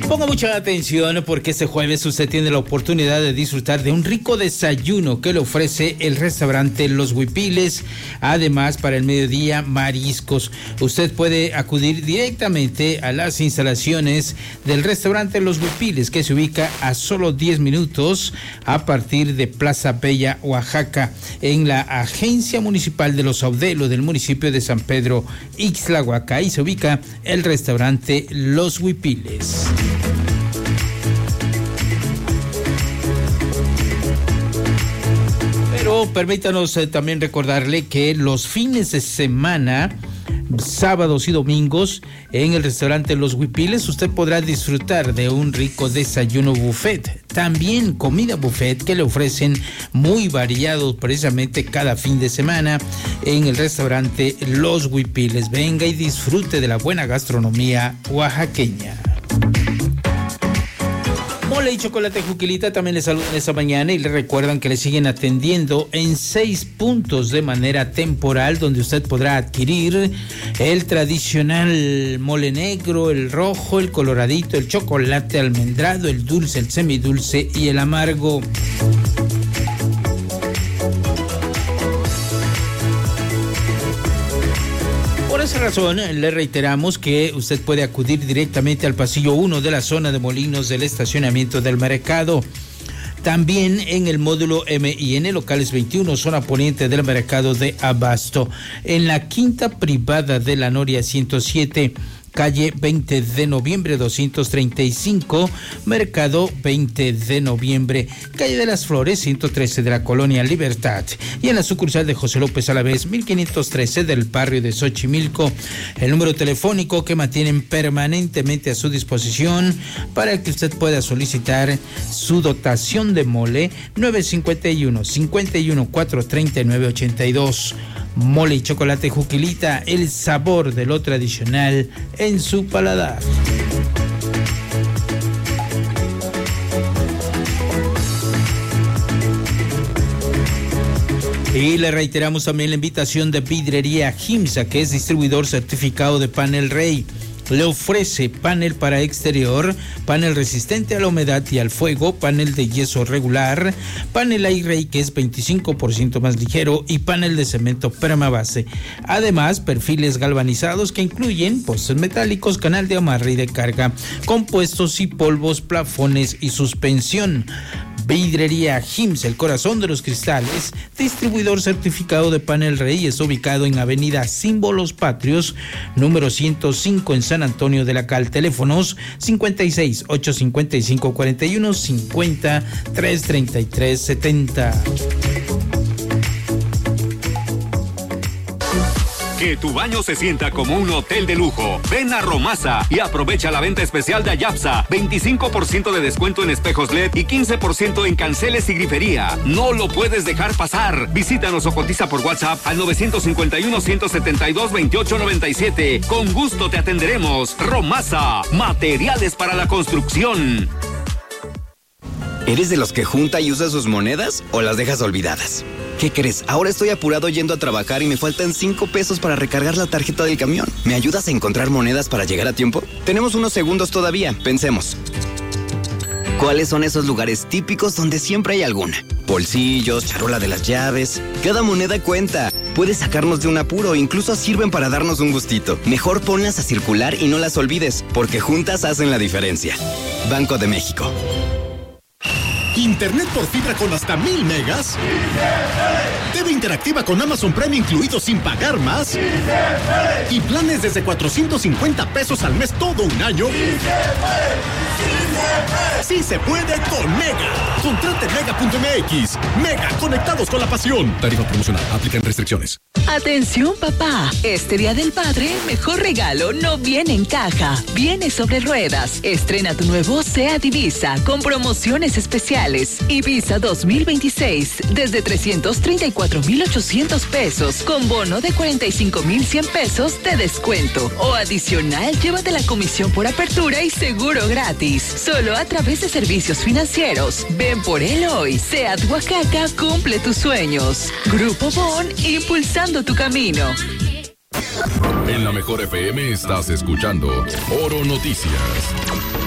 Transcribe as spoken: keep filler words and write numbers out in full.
Ponga mucha atención porque este jueves usted tiene la oportunidad de disfrutar de un rico desayuno que le ofrece el restaurante Los Huipiles. Además, para el mediodía, mariscos. Usted puede acudir directamente a las instalaciones del restaurante Los Huipiles, que se ubica a solo diez minutos a partir de Plaza Bella, Oaxaca, en la Agencia Municipal de los Audelos del municipio de San Pedro Ixtlahuaca. Ahí se ubica el restaurante Los Huipiles. Pero permítanos eh, también recordarle que los fines de semana, sábados y domingos, en el restaurante Los Huipiles, usted podrá disfrutar de un rico desayuno buffet. También comida buffet que le ofrecen muy variados precisamente cada fin de semana en el restaurante Los Huipiles. Venga y disfrute de la buena gastronomía oaxaqueña. Mole y Chocolate Juquilita también les saludan esta mañana y le recuerdan que le siguen atendiendo en seis puntos de manera temporal, donde usted podrá adquirir el tradicional mole negro, el rojo, el coloradito, el chocolate almendrado, el dulce, el semidulce y el amargo. Por esa razón, le reiteramos que usted puede acudir directamente al pasillo uno de la zona de Molinos del estacionamiento del mercado. También en el módulo M y N, locales veintiuno, zona poniente del mercado de Abasto. En la quinta privada de la Noria ciento siete, calle veinte de noviembre doscientos treinta y cinco, mercado veinte de noviembre, calle de las Flores ciento trece de la colonia Libertad, y en la sucursal de José López Alavés mil quinientos trece del barrio de Xochimilco. El número telefónico que mantienen permanentemente a su disposición para que usted pueda solicitar su dotación de mole, nueve cinco uno, cinco uno cuatro, tres nueve ocho dos. Mole y Chocolate Juquilita, el sabor de lo tradicional en su paladar. Y le reiteramos también la invitación de Vidrería Jimsa, que es distribuidor certificado de Panel Rey. Le ofrece panel para exterior, panel resistente a la humedad y al fuego, panel de yeso regular, panel Airray, que es veinticinco por ciento más ligero, y panel de cemento permabase. Además, perfiles galvanizados que incluyen postes metálicos, canal de amarre y de carga, compuestos y polvos, plafones y suspensión. Vidrería Jims, el corazón de los cristales, distribuidor certificado de Panel Rey, es ubicado en Avenida Símbolos Patrios, número ciento cinco en San Antonio de la Cal. Teléfonos cincuenta y seis, ochocientos cincuenta y cinco, cuarenta y uno cincuenta, trescientos treinta y tres setenta. Que tu baño se sienta como un hotel de lujo. Ven a Romasa y aprovecha la venta especial de Ayapsa. veinticinco por ciento de descuento en espejos L E D y quince por ciento en canceles y grifería. No lo puedes dejar pasar. Visítanos o cotiza por WhatsApp al nueve cinco uno, ciento setenta y dos, veintiocho noventa y siete. Con gusto te atenderemos. Romasa, materiales para la construcción. ¿Eres de los que junta y usa sus monedas o las dejas olvidadas? ¿Qué crees? Ahora estoy apurado yendo a trabajar y me faltan cinco pesos para recargar la tarjeta del camión. ¿Me ayudas a encontrar monedas para llegar a tiempo? Tenemos unos segundos todavía, pensemos. ¿Cuáles son esos lugares típicos donde siempre hay alguna? Bolsillos, charola de las llaves. Cada moneda cuenta. Puede sacarnos de un apuro, incluso sirven para darnos un gustito. Mejor ponlas a circular y no las olvides, porque juntas hacen la diferencia. Banco de México. Internet por fibra con hasta mil megas. T V interactiva con Amazon Prime incluido sin pagar más. Y planes desde cuatrocientos cincuenta pesos al mes todo un año. Sí se puede con Mega. Contrate mega punto m x. Mega, conectados con la pasión. Tarifa promocional, aplican restricciones. Atención papá, este Día del Padre, el mejor regalo no viene en caja, viene sobre ruedas. Estrena tu nuevo SEAT Ibiza con promociones especiales. Ibiza dos mil veintiséis desde trescientos treinta y cuatro mil ochocientos pesos con bono de cuarenta y cinco mil cien pesos de descuento. O adicional, llévate la comisión por apertura y seguro gratis. Solo a través de servicios financieros. Ven por él hoy. SEAT Oaxaca cumple tus sueños. Grupo Bon, impulsando tu camino. En la Mejor F M estás escuchando Oro Noticias.